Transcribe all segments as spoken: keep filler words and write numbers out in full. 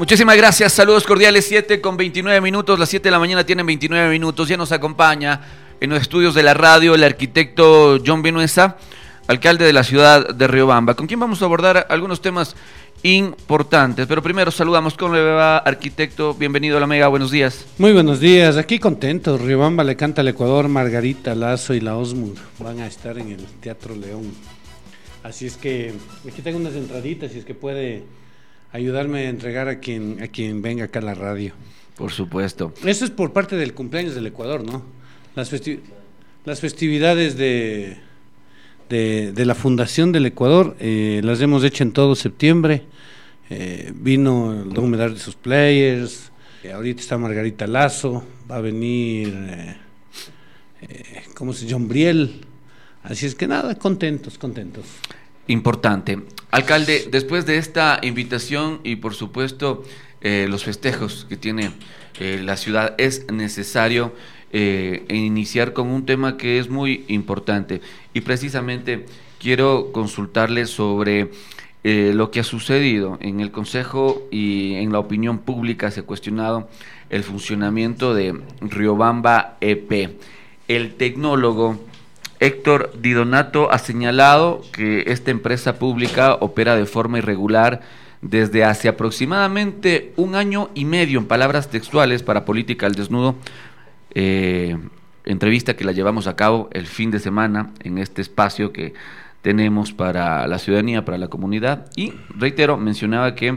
Muchísimas gracias, saludos cordiales, siete con veintinueve minutos, las siete de la mañana tienen veintinueve minutos, ya nos acompaña en los estudios de la radio el arquitecto John Vinuesa, alcalde de la ciudad de Riobamba, con quien vamos a abordar algunos temas importantes, pero primero saludamos, ¿cómo le va, arquitecto? Bienvenido a la Mega, buenos días. Muy buenos días, aquí contentos, Riobamba le canta al Ecuador, Margarita Lazo y la Osmund van a estar en el Teatro León, así es que aquí tengo unas entraditas, si es que puede ayudarme a entregar a quien, a quien venga acá a la radio. Por supuesto. Eso es por parte del cumpleaños del Ecuador, ¿no? Las, festi las festividades de, de, de la Fundación del Ecuador eh, las hemos hecho en todo septiembre. Eh, vino el Don Medar de sus players, eh, ahorita está Margarita Lazo, va a venir, eh, eh, ¿cómo se llama? John Briel. Así es que nada, contentos, contentos. Importante. Alcalde, después de esta invitación y por supuesto eh, los festejos que tiene eh, la ciudad, es necesario eh, iniciar con un tema que es muy importante y precisamente quiero consultarle sobre eh, lo que ha sucedido en el Consejo y en la opinión pública. Se ha cuestionado el funcionamiento de Riobamba E P. El tecnólogo Héctor Di Donato ha señalado que esta empresa pública opera de forma irregular desde hace aproximadamente un año y medio, en palabras textuales para Política al Desnudo, eh, entrevista que la llevamos a cabo el fin de semana en este espacio que tenemos para la ciudadanía, para la comunidad, y reitero, mencionaba que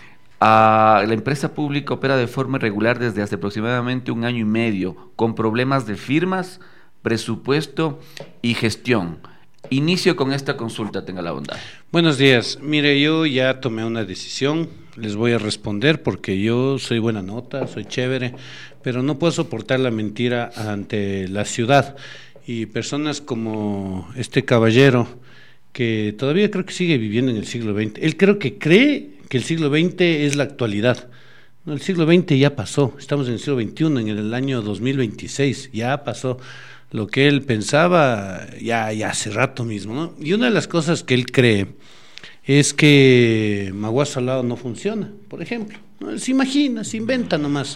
a la empresa pública opera de forma irregular desde hace aproximadamente un año y medio, con problemas de firmas, presupuesto y gestión. Inicio con esta consulta, tenga la bondad. Buenos días, mire, yo ya tomé una decisión, les voy a responder porque yo soy buena nota, soy chévere, pero no puedo soportar la mentira ante la ciudad y personas como este caballero que todavía creo que sigue viviendo en el siglo veinte. Él creo que cree que el siglo veinte es la actualidad. No, el siglo veinte ya pasó, estamos en el siglo veintiuno, en el año dos mil veintiséis, ya pasó. Lo que él pensaba ya, ya hace rato mismo, ¿no? Y una de las cosas que él cree es que Magua Salado no funciona, por ejemplo, ¿no? Él se imagina, se inventa nomás.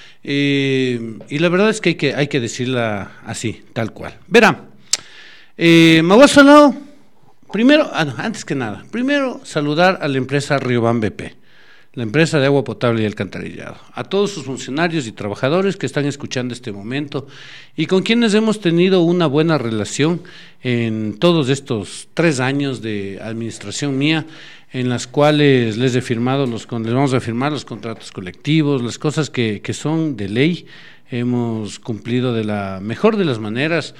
Eh, y la verdad es que hay que, hay que decirla así, tal cual. Verá, eh, Magua Salado, primero, ah, no, antes que nada, primero saludar a la empresa Riobamba E P, la empresa de agua potable y alcantarillado, a todos sus funcionarios y trabajadores que están escuchando este momento y con quienes hemos tenido una buena relación en todos estos tres años de administración mía, en las cuales les he firmado los, les vamos a firmar los contratos colectivos, las cosas que, que son de ley. Hemos cumplido de la mejor de las maneras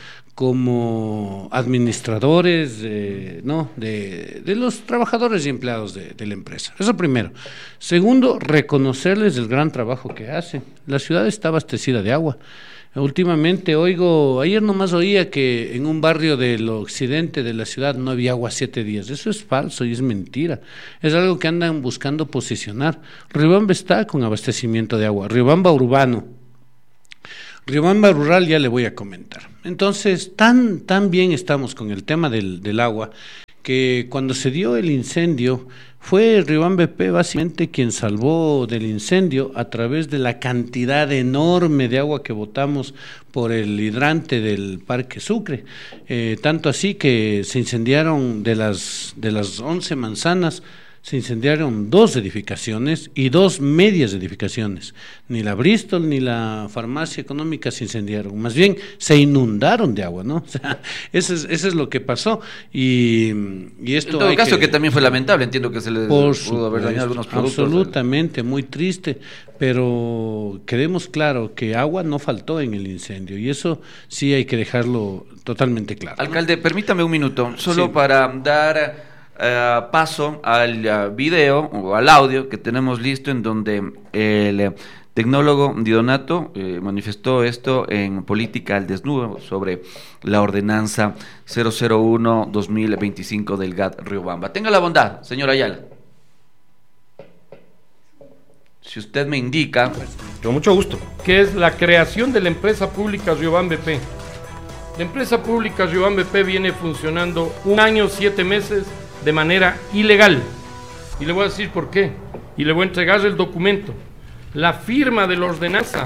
como administradores eh, no de, de los trabajadores y empleados de, de la empresa. Eso primero. Segundo, reconocerles el gran trabajo que hacen. La ciudad está abastecida de agua. Últimamente oigo, ayer nomás oía que en un barrio del occidente de la ciudad no había agua siete días. Eso es falso y es mentira. Es algo que andan buscando posicionar. Riobamba está con abastecimiento de agua. Riobamba urbano. Riobamba rural ya le voy a comentar. Entonces, tan, tan bien estamos con el tema del, del agua, que cuando se dio el incendio, fue Riobamba E P básicamente quien salvó del incendio a través de la cantidad enorme de agua que botamos por el hidrante del Parque Sucre. Eh, tanto así que se incendiaron de las, de las once manzanas, se incendiaron dos edificaciones y dos medias edificaciones. Ni la Bristol ni la farmacia económica se incendiaron, más bien se inundaron de agua, ¿no? O sea, eso es, eso es lo que pasó. Y, y esto en todo hay caso que, que también fue lamentable, entiendo que se les por pudo haber dañado algunos productos. Absolutamente, muy triste, pero quedemos claro que agua no faltó en el incendio y eso sí hay que dejarlo totalmente claro, ¿no? Alcalde, permítame un minuto, solo Sí. para dar Uh, paso al uh, video o al audio que tenemos listo, en donde el uh, tecnólogo Di Donato eh, manifestó esto en Política al Desnudo sobre la ordenanza cero cero uno dos mil veinticinco del G A T Riobamba. Tenga la bondad, señor Ayala. Si usted me indica. Con mucho gusto. Que es la creación de la empresa pública Riobamba E P. La empresa pública Riobamba E P viene funcionando un año, siete meses de manera ilegal. Y le voy a decir por qué. y le voy a entregar el documento. La firma de la ordenanza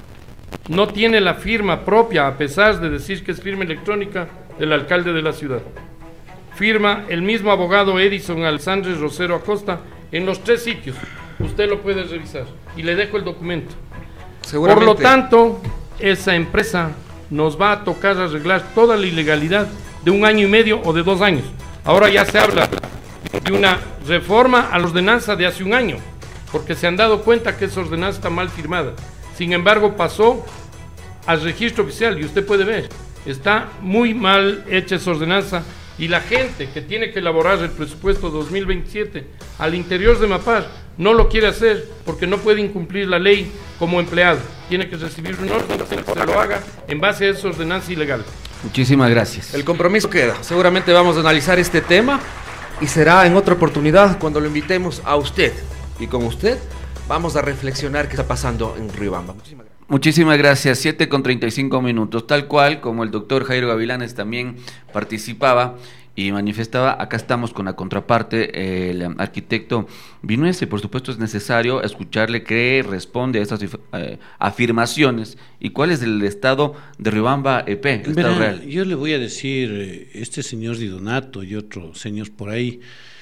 no tiene la firma propia, a pesar de decir que es firma electrónica del alcalde de la ciudad. Firma el mismo abogado Edison Alexandre Rosero Acosta en los tres sitios. Usted lo puede revisar y le dejo el documento. Por lo tanto, esa empresa nos va a tocar arreglar toda la ilegalidad de un año y medio o de dos años. Ahora ya se habla de una reforma a la ordenanza de hace un año, porque se han dado cuenta que esa ordenanza está mal firmada. Sin embargo, pasó al registro oficial y usted puede ver, está muy mal hecha esa ordenanza, y la gente que tiene que elaborar el presupuesto dos mil veintisiete al interior de Mapar no lo quiere hacer porque no puede incumplir la ley como empleado. Tiene que recibir un orden que se lo haga en base a esa ordenanza ilegal. Muchísimas gracias. El compromiso queda. Seguramente vamos a analizar este tema y será en otra oportunidad cuando lo invitemos a usted. Y con usted vamos a reflexionar qué está pasando en Riobamba. Muchísimas gracias. Muchísimas gracias, siete con treinta y cinco minutos, tal cual como el doctor Jairo Gavilanes también participaba y manifestaba. Acá estamos con la contraparte, el arquitecto Vinuese. Por supuesto es necesario escucharle qué responde a estas eh, afirmaciones y cuál es el estado de Riobamba E P, el estado real. Yo le voy a decir, este señor Di Donato y otro señor por ahí,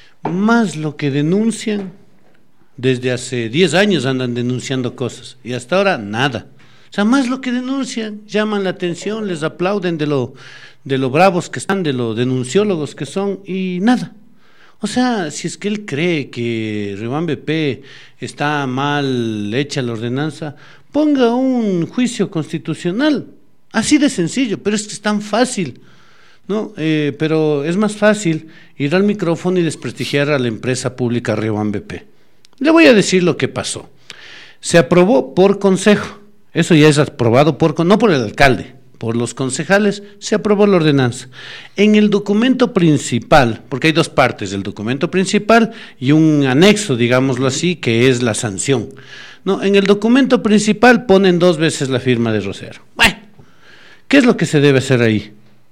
más lo que denuncian, desde hace diez años andan denunciando cosas y hasta ahora nada. O sea, más lo que denuncian, llaman la atención, les aplauden de lo, de lo bravos que están, de lo denunciólogos que son, y nada. O sea, si es que él cree que Riobamba E P está mal hecha la ordenanza, ponga un juicio constitucional, así de sencillo, pero es que es tan fácil, ¿no? Eh, pero es más fácil ir al micrófono y desprestigiar a la empresa pública Riobamba E P. Le voy a decir lo que pasó. Se aprobó por consejo. Eso ya es aprobado por, no por el alcalde, por los concejales, se aprobó la ordenanza. En el documento principal, porque hay dos partes, el documento principal y un anexo, digámoslo así, que es la sanción. No, en el documento principal ponen dos veces la firma de Rosero. Bueno, ¿qué es lo que se debe hacer ahí?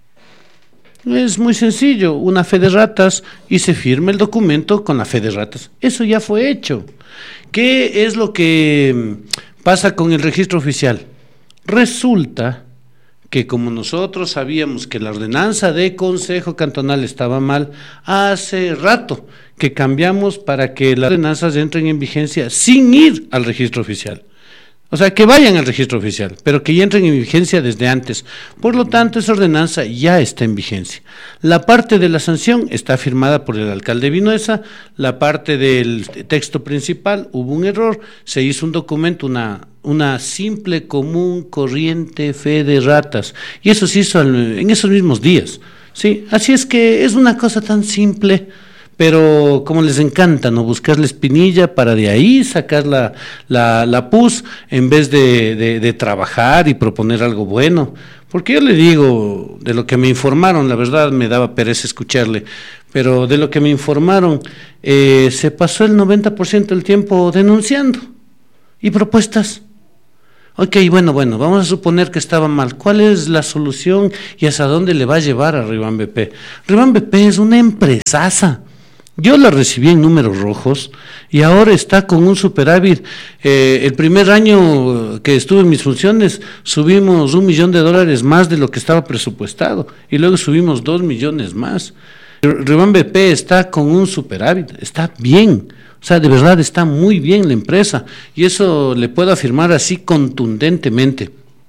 Es muy sencillo, una fe de ratas y se firma el documento con la fe de ratas. Eso ya fue hecho. ¿Qué es lo que pasa con el registro oficial? Resulta que como nosotros sabíamos que la ordenanza de Consejo Cantonal estaba mal, hace rato que cambiamos para que las ordenanzas entren en vigencia sin ir al registro oficial. O sea, que vayan al registro oficial, pero que ya entren en vigencia desde antes. Por lo tanto, esa ordenanza ya está en vigencia. La parte de la sanción está firmada por el alcalde Vinuesa, la parte del texto principal, hubo un error, se hizo un documento, una, una simple, común, corriente fe de ratas, y eso se hizo en esos mismos días. ¿Sí? Así es que es una cosa tan simple, pero como les encanta, ¿no? Buscar la espinilla para de ahí sacar la, la, la pus en vez de, de, de trabajar y proponer algo bueno. Porque yo le digo, de lo que me informaron, la verdad me daba pereza escucharle, pero de lo que me informaron, eh, se pasó el noventa por ciento del tiempo denunciando y propuestas. Ok, bueno, bueno, vamos a suponer que estaba mal. ¿Cuál es la solución y hasta dónde le va a llevar a Riobamba E P? Riobamba E P es una empresaza. Yo la recibí en números rojos y ahora está con un superávit. Eh, el primer año que estuve en mis funciones subimos un millón de dólares más de lo que estaba presupuestado y luego subimos dos millones más. Riobamba E P está con un superávit, está bien. O sea, de verdad está muy bien la empresa y eso le puedo afirmar así contundentemente.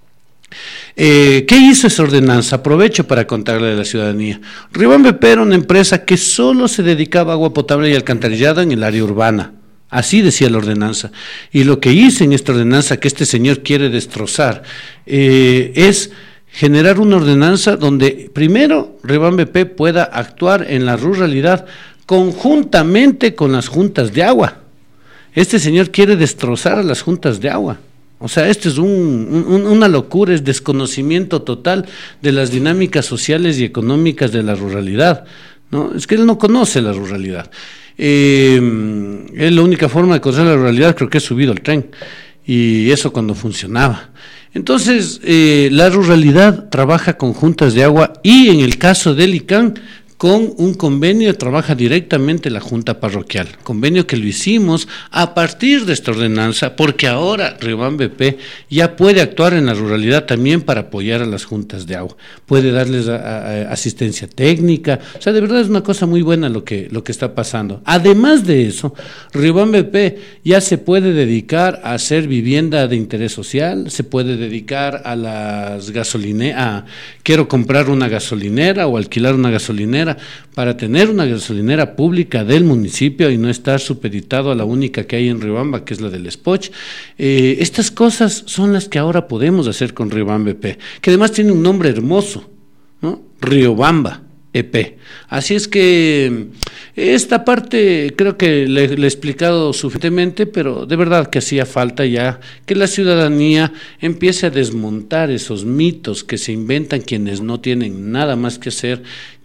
Eh, ¿Qué hizo esa ordenanza? Aprovecho para contarle a la ciudadanía. Riobamba E P era una empresa que solo se dedicaba a agua potable y alcantarillado en el área urbana. Así decía la ordenanza. Y lo que hice en esta ordenanza que este señor quiere destrozar eh, es generar una ordenanza donde primero Riobamba E P pueda actuar en la ruralidad conjuntamente con las juntas de agua. Este señor quiere destrozar a las juntas de agua. O sea, esto es un, un, una locura, es desconocimiento total de las dinámicas sociales y económicas de la ruralidad, ¿no? Es que él no conoce la ruralidad. Eh, él la única forma de conocer la ruralidad creo que es subido al tren, y eso cuando funcionaba. Entonces, eh, la ruralidad trabaja con juntas de agua y en el caso del I C A N, con un convenio, trabaja directamente la Junta Parroquial, convenio que lo hicimos a partir de esta ordenanza, porque ahora Riobamba E P ya puede actuar en la ruralidad también para apoyar a las juntas de agua, puede darles a, a, asistencia técnica, o sea, de verdad es una cosa muy buena lo que, lo que está pasando. Además de eso, Riobamba E P ya se puede dedicar a hacer vivienda de interés social, se puede dedicar a las gasolineras, a quiero comprar una gasolinera o alquilar una gasolinera para tener una gasolinera pública del municipio y no estar supeditado a la única que hay en Riobamba, que es la del Spoch. Eh, estas cosas son las que ahora podemos hacer con Riobamba E P, que además tiene un nombre hermoso, ¿no? Riobamba E P. Así es que esta parte creo que le, le he explicado suficientemente, pero de verdad que hacía falta ya que la ciudadanía empiece a desmontar esos mitos que se inventan quienes no tienen nada más que hacer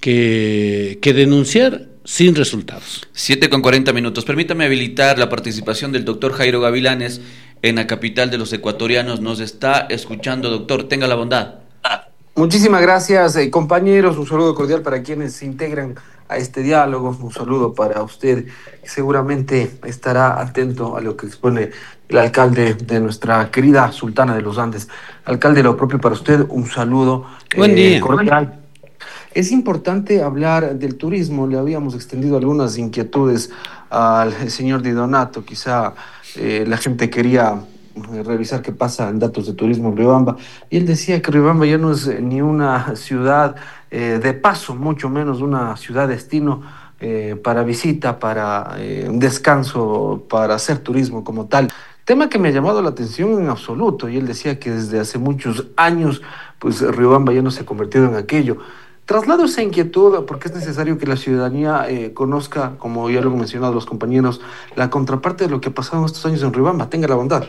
que, que denunciar sin resultados. siete con cuarenta minutos. Permítame habilitar la participación del doctor Jairo Gavilanes en la capital de los ecuatorianos. Nos está escuchando, doctor. Tenga la bondad. Muchísimas gracias, eh, compañeros. Un saludo cordial para quienes se integran a este diálogo. Un saludo para usted, que seguramente estará atento a lo que expone el alcalde de nuestra querida Sultana de los Andes. Alcalde, lo propio para usted. Un saludo Buen día. Eh, cordial. Es importante hablar del turismo. Le habíamos extendido algunas inquietudes al señor Di Donato. Quizá eh, la gente quería revisar qué pasa en datos de turismo en Riobamba, y él decía que Riobamba ya no es ni una ciudad eh, de paso, mucho menos una ciudad destino eh, para visita, para eh, descanso, para hacer turismo como tal. Tema que me ha llamado la atención en absoluto, y él decía que desde hace muchos años pues Riobamba ya no se ha convertido en aquello. Traslado esa inquietud porque es necesario que la ciudadanía eh, conozca, como ya lo han mencionado los compañeros, la contraparte de lo que ha pasado en estos años en Riobamba. Tenga la bondad.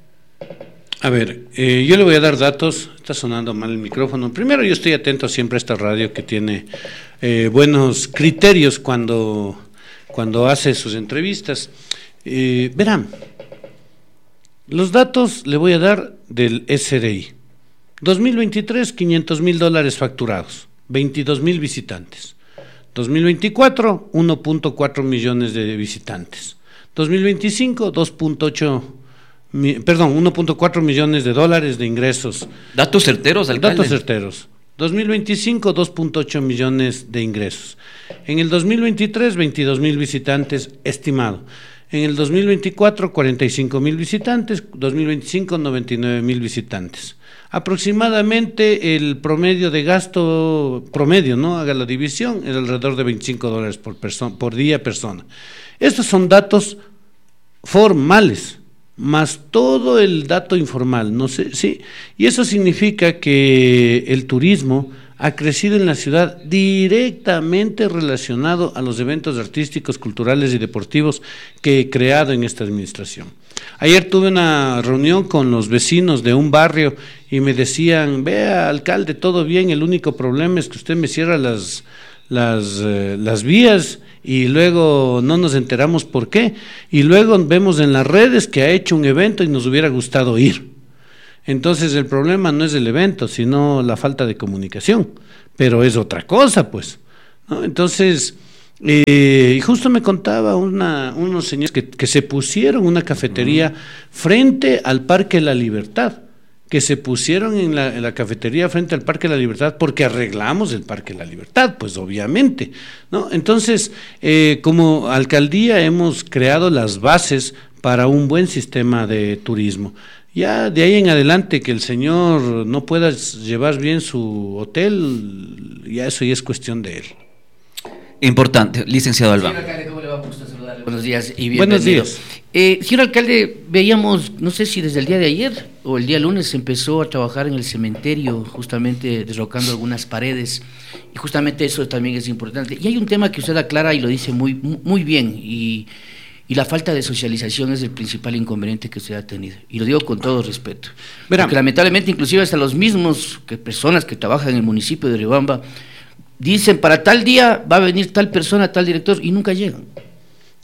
A ver, eh, yo le voy a dar datos. Está sonando mal el micrófono. Primero, yo estoy atento siempre a esta radio que tiene eh, buenos criterios cuando, cuando hace sus entrevistas. Eh, verán, los datos le voy a dar del S R I. dos mil veintitrés, quinientos mil dólares facturados, veintidós mil visitantes. dos mil veinticuatro, uno punto cuatro millones de visitantes. dos mil veinticinco, dos punto ocho Mi, perdón, uno punto cuatro millones de dólares de ingresos. Datos certeros, alcalde. Datos certeros. dos mil veinticinco, dos punto ocho millones de ingresos. En el dos mil veintitrés, veintidós mil visitantes estimado. En el dos mil veinticuatro, cuarenta y cinco mil visitantes. dos mil veinticinco, noventa y nueve mil visitantes. Aproximadamente el promedio de gasto, promedio, ¿no? Haga la división, es alrededor de veinticinco dólares por, persona, por día persona. Estos son datos formales, más todo el dato informal, no sé, sí, y eso significa que el turismo ha crecido en la ciudad directamente relacionado a los eventos artísticos, culturales y deportivos que he creado en esta administración. Ayer tuve una reunión con los vecinos de un barrio y me decían, vea, alcalde, todo bien, el único problema es que usted me cierra las, las, eh, las vías y luego no nos enteramos por qué, y luego vemos en las redes que ha hecho un evento y nos hubiera gustado ir. Entonces el problema no es el evento, sino la falta de comunicación, pero es otra cosa, pues, ¿no? Entonces, eh, y justo me contaba una, unos señores que, que se pusieron una cafetería uh-huh. frente al Parque La Libertad, que se pusieron en la, en la cafetería frente al Parque La Libertad porque arreglamos el Parque La Libertad, pues obviamente, ¿no? Entonces, eh, como alcaldía hemos creado las bases para un buen sistema de turismo. Ya de ahí en adelante que el señor no pueda llevar bien su hotel, ya eso ya es cuestión de él. Importante, licenciado Albán. Señor alcalde, ¿cómo le va? Gusto saludarle. Buenos días y bienvenido. Buenos días. Eh, señor alcalde, veíamos, no sé si desde el día de ayer o el día lunes se empezó a trabajar en el cementerio, justamente deslocando algunas paredes, y justamente eso también es importante. Y hay un tema que usted aclara y lo dice muy, muy bien, y, y la falta de socialización es el principal inconveniente que usted ha tenido, y lo digo con todo respeto. Verá. Porque lamentablemente inclusive hasta los mismos que personas que trabajan en el municipio de Riobamba dicen para tal día va a venir tal persona, tal director, y nunca llegan.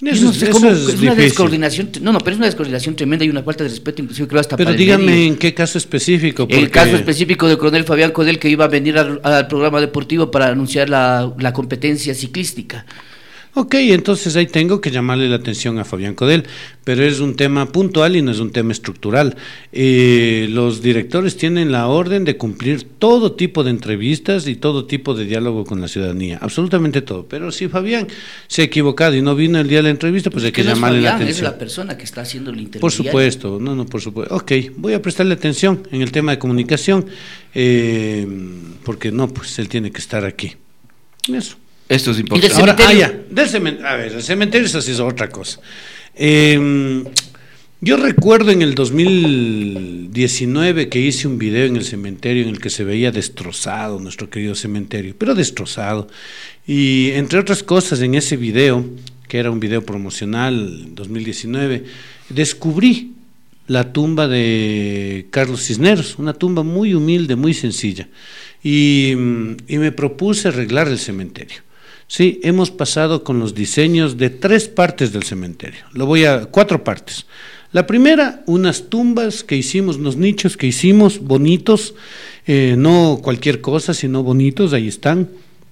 Yo no sé eso cómo, es es una difícil. descoordinación, no, no, pero es una descoordinación tremenda y una falta de respeto, inclusive creo hasta Pero para el dígame medio. en qué caso específico. El porque- caso específico del coronel Fabián Codel, que iba a venir al, al programa deportivo para anunciar la, la competencia ciclística. Ok, entonces ahí tengo que llamarle la atención a Fabián Codel, pero es un tema puntual y no es un tema estructural. Eh, los directores tienen la orden de cumplir todo tipo de entrevistas y todo tipo de diálogo con la ciudadanía, absolutamente todo. Pero si Fabián se ha equivocado y no vino el día de la entrevista, pues hay que, que no es llamarle Fabián, la atención. es la persona que está haciendo el intermediario. Por supuesto, no, no, por supuesto. Ok, voy a prestarle atención en el tema de comunicación, eh, porque no, pues él tiene que estar aquí. Eso. Esto es Y importante. del Ahora, ah, cementerio. ya, del cementerio, a ver, el cementerio eso sí es otra cosa. Eh, yo recuerdo en el dos mil diecinueve que hice un video en el cementerio en el que se veía destrozado nuestro querido cementerio, pero destrozado. Y entre otras cosas, en ese video, que era un video promocional en dos mil diecinueve, descubrí la tumba de Carlos Cisneros, una tumba muy humilde, muy sencilla. Y, y me propuse arreglar el cementerio. Sí, hemos pasado con los diseños de tres partes del cementerio. Lo voy a cuatro partes. La primera, unas tumbas que hicimos, unos nichos que hicimos bonitos, eh, no cualquier cosa, sino bonitos, ahí están,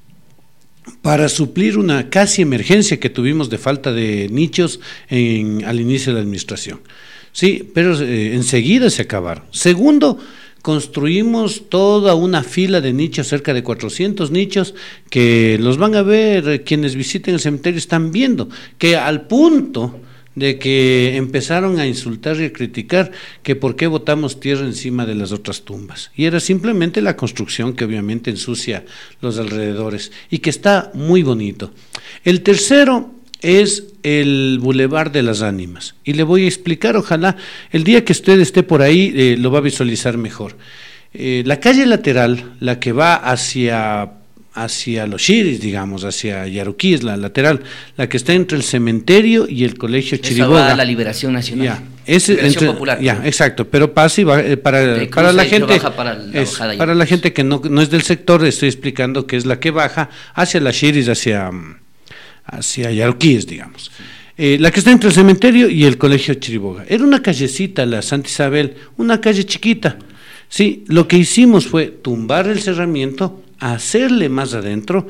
para suplir una casi emergencia que tuvimos de falta de nichos en, al inicio de la administración. Sí, pero eh, enseguida se acabaron. Segundo, construimos toda una fila de nichos, cerca de cuatrocientos nichos, que los van a ver quienes visiten el cementerio, están viendo, que al punto de que empezaron a insultar y a criticar que por qué botamos tierra encima de las otras tumbas. Y era simplemente la construcción que obviamente ensucia los alrededores y que está muy bonito. El tercero es el Boulevard de las Ánimas. Y le voy a explicar, ojalá el día que usted esté por ahí eh, lo va a visualizar mejor. Eh, la calle lateral, la que va hacia, hacia los Chiris, digamos, hacia Yaruquí, es la lateral, la que está entre el cementerio y el Colegio Esa Chiriboga. va a la Liberación Nacional. Ya, es Liberación entre- Popular. ya, exacto, pero pasa y va eh, para, Que para cruza la y que gente, baja para la es, bajada ya. para la gente que no, no es del sector, estoy explicando que es la que baja hacia las Chiris, hacia hacia Yaruquíes, digamos. Eh, la que está entre el cementerio y el Colegio Chiriboga. Era una callecita, la Santa Isabel, una calle chiquita. Sí, lo que hicimos fue tumbar el cerramiento, hacerle más adentro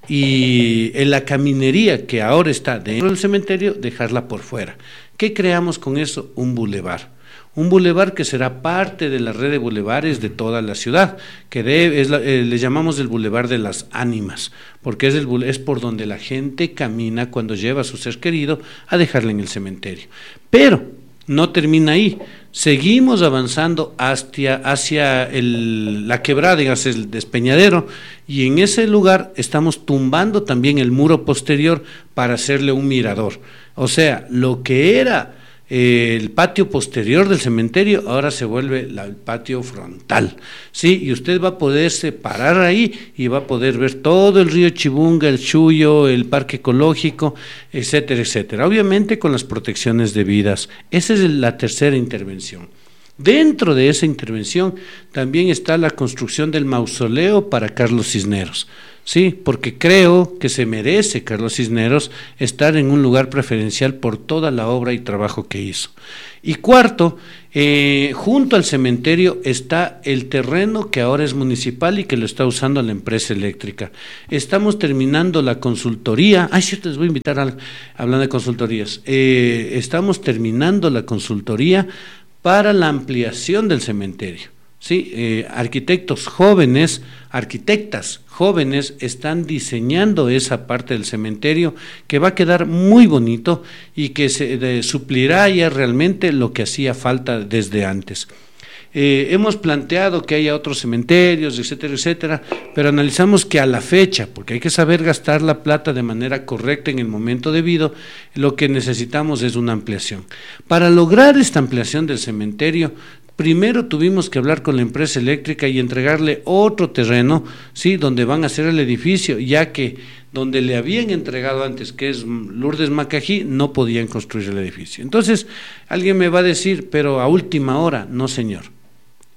y en la caminería que ahora está dentro del cementerio, dejarla por fuera. ¿Qué creamos con eso? Un bulevar. Un bulevar que será parte de la red de bulevares de toda la ciudad, que debe, es la, eh, le llamamos el Bulevar de las Ánimas, porque es, el, es por donde la gente camina cuando lleva a su ser querido a dejarle en el cementerio. Pero no termina ahí, seguimos avanzando hacia, hacia el, la quebrada, hacia el despeñadero, y en ese lugar estamos tumbando también el muro posterior para hacerle un mirador. O sea, lo que era el patio posterior del cementerio ahora se vuelve la, el patio frontal, sí, y usted va a poderse parar ahí y va a poder ver todo el río Chibunga, el Chuyo, el parque ecológico, etcétera, etcétera, obviamente con las protecciones debidas. Esa es la tercera intervención. Dentro de esa intervención también está la construcción del mausoleo para Carlos Cisneros. Sí, porque creo que se merece Carlos Cisneros estar en un lugar preferencial por toda la obra y trabajo que hizo. Y cuarto, eh, junto al cementerio está el terreno que ahora es municipal y que lo está usando la empresa eléctrica. Estamos terminando la consultoría, ay, cierto, les voy a invitar a, hablando de consultorías, eh, estamos terminando la consultoría para la ampliación del cementerio. Sí, eh, arquitectos jóvenes, arquitectas jóvenes están diseñando esa parte del cementerio que va a quedar muy bonito y que se de, suplirá ya realmente lo que hacía falta desde antes. Eh, hemos planteado que haya otros cementerios, etcétera, etcétera, pero analizamos que a la fecha, porque hay que saber gastar la plata de manera correcta en el momento debido, lo que necesitamos es una ampliación. Para lograr esta ampliación del cementerio, primero tuvimos que hablar con la empresa eléctrica y entregarle otro terreno, sí, donde van a hacer el edificio, ya que donde le habían entregado antes, que es Lourdes Macají, no podían construir el edificio. Entonces, alguien me va a decir, pero a última hora, no señor.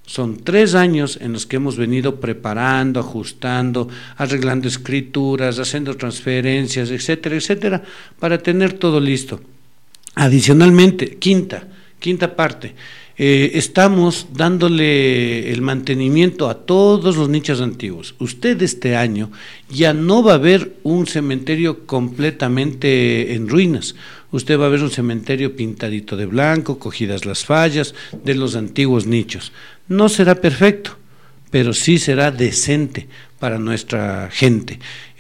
Son tres años en los que hemos venido preparando, ajustando, arreglando escrituras, haciendo transferencias, etcétera, etcétera, para tener todo listo. Adicionalmente, quinta, quinta parte, eh, estamos dándole el mantenimiento a todos los nichos antiguos. Usted este año ya no va a ver un cementerio completamente en ruinas. Usted va a ver un cementerio pintadito de blanco, cogidas las fallas de los antiguos nichos. No será perfecto, pero sí será decente para nuestra gente.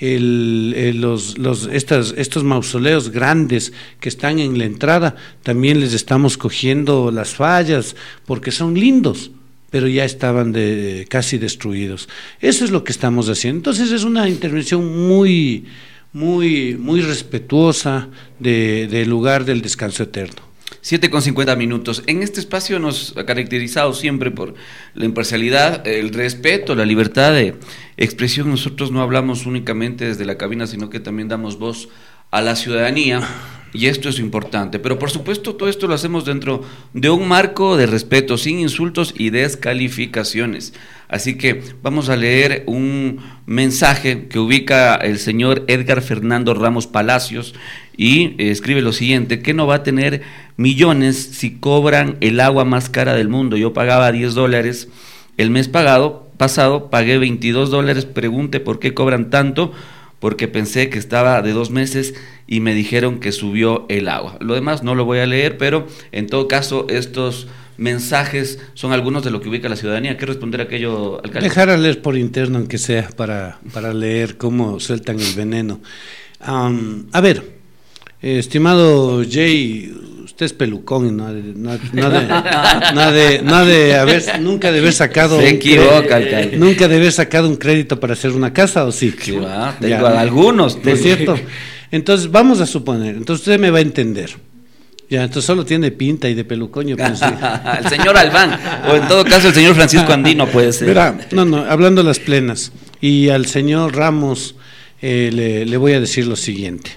El, el, los, los, estas, estos mausoleos grandes que están en la entrada, también les estamos cogiendo las fallas, porque son lindos, pero ya estaban de, casi destruidos. Eso es lo que estamos haciendo. Entonces es una intervención muy, muy, muy respetuosa de, del lugar del descanso eterno. siete con cincuenta minutos. En este espacio nos ha caracterizado siempre por la imparcialidad, el respeto, la libertad de expresión. Nosotros no hablamos únicamente desde la cabina, sino que también damos voz a la ciudadanía, y esto es importante. Pero por supuesto todo esto lo hacemos dentro de un marco de respeto, sin insultos y descalificaciones. Así que vamos a leer un mensaje que ubica el señor Edgar Fernando Ramos Palacios y eh, escribe lo siguiente: ¿qué no va a tener millones si cobran el agua más cara del mundo? Yo pagaba diez dólares el mes pagado, pasado, pagué veintidós dólares, pregunte por qué cobran tanto, porque pensé que estaba de dos meses y me dijeron que subió el agua. Lo demás no lo voy a leer, pero en todo caso estos mensajes son algunos de lo que ubica la ciudadanía. ¿Qué responder a aquello, alcalde? Dejar a leer por interno, aunque sea, para, para leer cómo sueltan el veneno. Um, a ver, eh, estimado Jay, usted es pelucón, no de, no, no de, no de, no de haber, nunca de haber sacado Se equivoca, alcalde. Nunca de haber sacado un crédito para hacer una casa, ¿o sí? Sí, va, tengo ya, algunos. ¿No es cierto? Entonces, vamos a suponer, entonces usted me va a entender. Ya, entonces solo tiene pinta y de pelucoño. Pues, sí. El señor Albán, o en todo caso el señor Francisco Andino puede ser. Verá, no, no, hablando las plenas, y al señor Ramos eh, le, le voy a decir lo siguiente.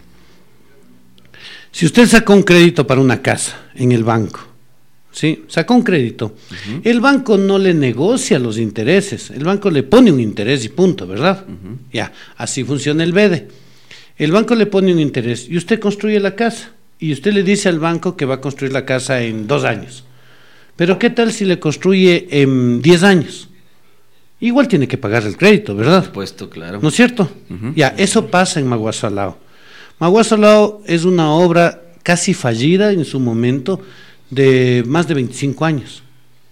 Si usted sacó un crédito para una casa en el banco, ¿sí? Sacó un crédito, uh-huh. El banco no le negocia los intereses, el banco le pone un interés y punto, ¿verdad? Uh-huh. Ya, así funciona el B E D E. El banco le pone un interés y usted construye la casa. Y usted le dice al banco que va a construir la casa en dos años. Pero ¿qué tal si le construye en diez años? Igual tiene que pagar el crédito, ¿verdad? Por supuesto, claro. ¿No es cierto? Uh-huh. Ya, eso pasa en Maguasolao. Maguasolao es una obra casi fallida en su momento, de más de veinticinco años.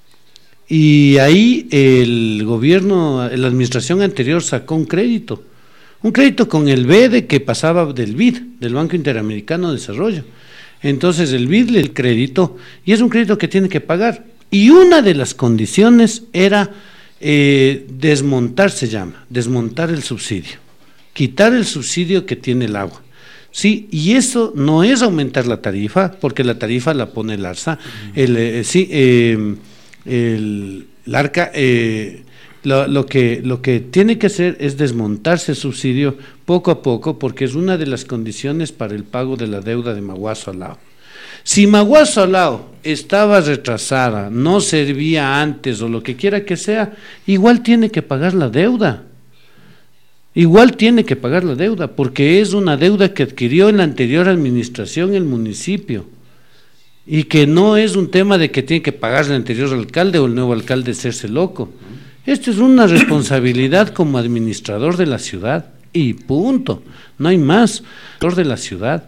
Y ahí el gobierno, la administración anterior sacó un crédito. Un crédito con el B E D E que pasaba del B I D, del Banco Interamericano de Desarrollo. Entonces el B I D le el crédito, y es un crédito que tiene que pagar. Y una de las condiciones era eh, desmontar, se llama, desmontar el subsidio, quitar el subsidio que tiene el agua. Sí, y eso no es aumentar la tarifa, porque la tarifa la pone el ARSA, uh-huh. el, eh, sí, eh, el, el ARCA. Eh, Lo, lo, que, lo que tiene que hacer es desmontarse el subsidio poco a poco, porque es una de las condiciones para el pago de la deuda de Maguasolao. Si Maguasolao estaba retrasada, no servía antes o lo que quiera que sea, igual tiene que pagar la deuda. Igual tiene que pagar la deuda, porque es una deuda que adquirió en la anterior administración el municipio. Y que no es un tema de que tiene que pagar el anterior alcalde o el nuevo alcalde hacerse loco. Esto es una responsabilidad como administrador de la ciudad y punto, no hay más, administrador de la ciudad.